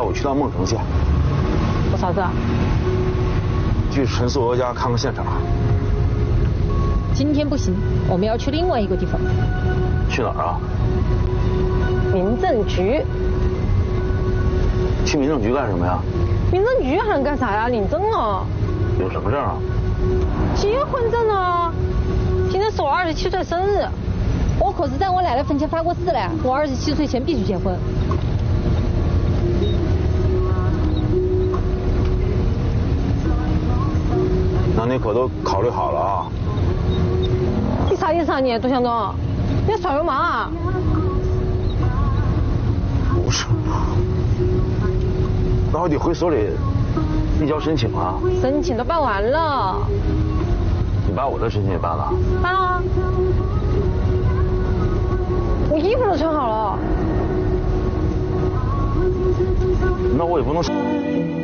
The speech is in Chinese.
午去趟孟城县。 做啥子啊？ 去陈素娥家看看现场。 今天不行，我们要去另外一个地方。 去哪儿啊？ 民政局。 去民政局干什么呀？ 民政局还能干啥呀？领证啊。 领什么证啊？ 结婚证啊。今天是我27岁生日，我可是在我奶奶坟前发过誓嘞，我27岁前必须结婚。 那你可都考虑好了啊？ 你啥意思啊你，杜向东？你在耍流氓啊？ 不是，那我得回所里递交申请啊。 申请都办完了。 你把我的申请也办了？ 办了啊。我衣服都穿好了。 那我也不能。